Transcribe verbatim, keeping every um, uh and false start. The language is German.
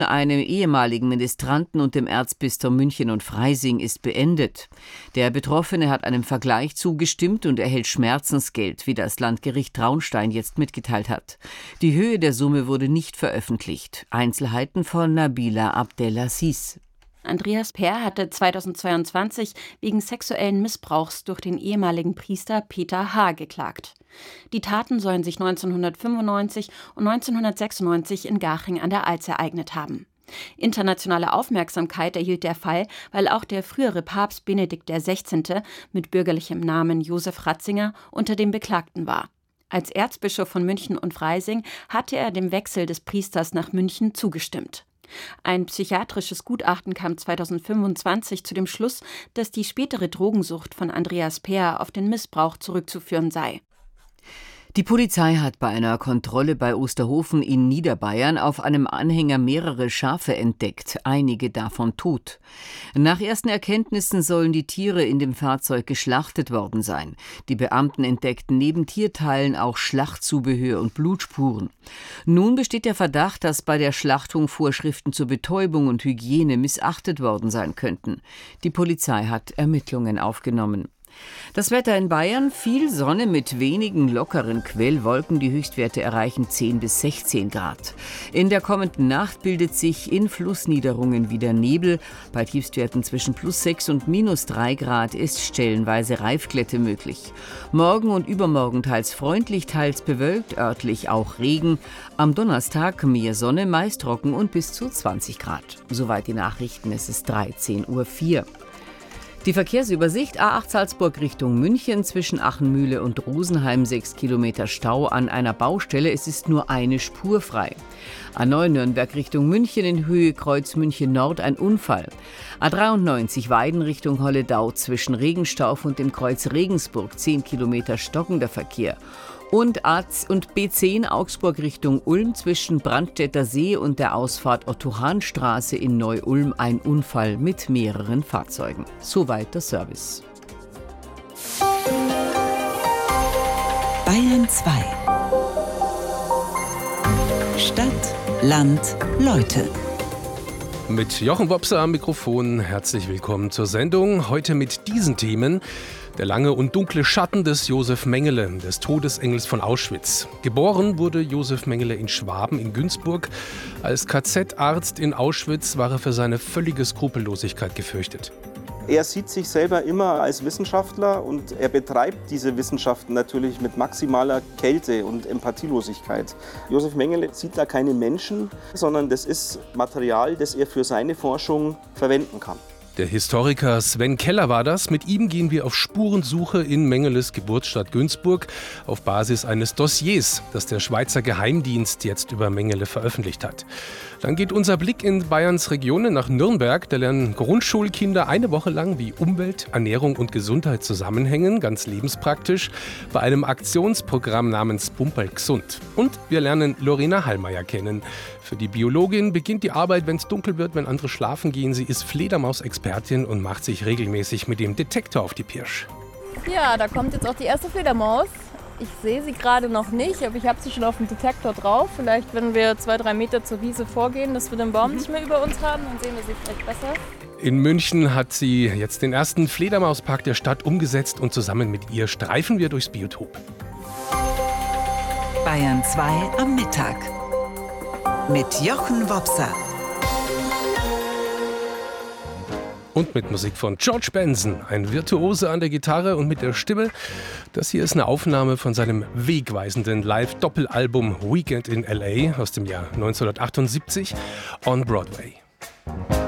einem ehemaligen Ministranten und dem Erzbistum München und Freising ist beendet. Der Betroffene hat einem Vergleich zugestimmt und erhält Schmerzensgeld, wie das Landgericht Traunstein jetzt mitgeteilt hat. Die Höhe der Summe wurde nicht veröffentlicht. Einzelheiten von Nabila Abdelaziz. Andreas Peer hatte zweitausendzweiundzwanzig wegen sexuellen Missbrauchs durch den ehemaligen Priester Peter H. geklagt. Die Taten sollen sich neunzehnhundertfünfundneunzig und neunzehnhundertsechsundneunzig in Garching an der Alz ereignet haben. Internationale Aufmerksamkeit erhielt der Fall, weil auch der frühere Papst Benedikt der Sechzehnte mit bürgerlichem Namen Josef Ratzinger unter den Beklagten war. Als Erzbischof von München und Freising hatte er dem Wechsel des Priesters nach München zugestimmt. Ein psychiatrisches Gutachten kam zweitausendfünfundzwanzig zu dem Schluss, dass die spätere Drogensucht von Andreas Peer auf den Missbrauch zurückzuführen sei. Die Polizei hat bei einer Kontrolle bei Osterhofen in Niederbayern auf einem Anhänger mehrere Schafe entdeckt, einige davon tot. Nach ersten Erkenntnissen sollen die Tiere in dem Fahrzeug geschlachtet worden sein. Die Beamten entdeckten neben Tierteilen auch Schlachtzubehör und Blutspuren. Nun besteht der Verdacht, dass bei der Schlachtung Vorschriften zur Betäubung und Hygiene missachtet worden sein könnten. Die Polizei hat Ermittlungen aufgenommen. Das Wetter in Bayern: viel Sonne mit wenigen lockeren Quellwolken. Die Höchstwerte erreichen zehn bis sechzehn Grad. In der kommenden Nacht bildet sich in Flussniederungen wieder Nebel. Bei Tiefstwerten zwischen plus sechs und minus drei Grad ist stellenweise Reifglätte möglich. Morgen und übermorgen teils freundlich, teils bewölkt, örtlich auch Regen. Am Donnerstag mehr Sonne, meist trocken und bis zu zwanzig Grad. Soweit die Nachrichten, es ist dreizehn Uhr vier. Die Verkehrsübersicht: A acht Salzburg Richtung München, zwischen Achenmühle und Rosenheim sechs Kilometer Stau an einer Baustelle. Es ist nur eine Spur frei. A neun Nürnberg Richtung München, in Höhe Kreuz München Nord ein Unfall. A dreiundneunzig Weiden Richtung Holledau, zwischen Regenstauf und dem Kreuz Regensburg zehn Kilometer stockender Verkehr. Und A und B zehn Augsburg Richtung Ulm, zwischen Brandstätter See und der Ausfahrt Otto-Hahn-Straße in Neu-Ulm ein Unfall mit mehreren Fahrzeugen. Soweit der Service. Bayern zwei. Stadt, Land, Leute. Mit Jochen Wopser am Mikrofon. Herzlich willkommen zur Sendung. Heute mit diesen Themen: Der lange und dunkle Schatten des Josef Mengele, des Todesengels von Auschwitz. Geboren wurde Josef Mengele in Schwaben in Günzburg. Als K Z-Arzt in Auschwitz war er für seine völlige Skrupellosigkeit gefürchtet. Er sieht sich selber immer als Wissenschaftler und er betreibt diese Wissenschaften natürlich mit maximaler Kälte und Empathielosigkeit. Josef Mengele sieht da keine Menschen, sondern das ist Material, das er für seine Forschung verwenden kann. Der Historiker Sven Keller war das. Mit ihm gehen wir auf Spurensuche in Mengeles Geburtsstadt Günzburg auf Basis eines Dossiers, das der Schweizer Geheimdienst jetzt über Mengele veröffentlicht hat. Dann geht unser Blick in Bayerns Regionen nach Nürnberg. Da lernen Grundschulkinder eine Woche lang, wie Umwelt, Ernährung und Gesundheit zusammenhängen, ganz lebenspraktisch, bei einem Aktionsprogramm namens Bumperl Gesund. Und wir lernen Lorena Hallmeier kennen. Für die Biologin beginnt die Arbeit, wenn es dunkel wird, wenn andere schlafen gehen. Sie ist Fledermaus-Expertin und macht sich regelmäßig mit dem Detektor auf die Pirsch. Ja, da kommt jetzt auch die erste Fledermaus. Ich sehe sie gerade noch nicht, aber ich habe sie schon auf dem Detektor drauf. Vielleicht, wenn wir zwei, drei Meter zur Wiese vorgehen, dass wir den Baum nicht mehr über uns haben, dann sehen wir sie vielleicht besser. In München hat sie jetzt den ersten Fledermauspark der Stadt umgesetzt und zusammen mit ihr streifen wir durchs Biotop. Bayern zwei am Mittag mit Jochen Wopser. Und mit Musik von George Benson, ein Virtuose an der Gitarre und mit der Stimme. Das hier ist eine Aufnahme von seinem wegweisenden Live-Doppelalbum Weekend in L A aus dem Jahr neunzehnhundertachtundsiebzig on Broadway.